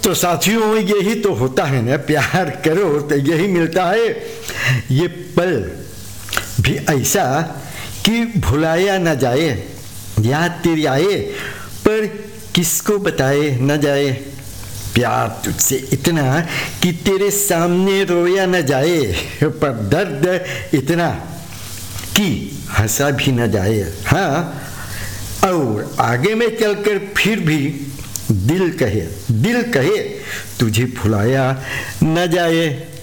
तो साथियों यही तो होता है ना, प्यार करो तो यही मिलता है। ये पल भी ऐसा कि भुलाया न जाए, याद तेरी आए पर किसको बताए न जाए। प्यार तुझसे इतना कि तेरे सामने रोया न जाए, पर दर्द इतना कि हंसा भी न जाए। हाँ, और आगे में चलकर फिर भी दिल कहे तुझे भुलाया न जाए।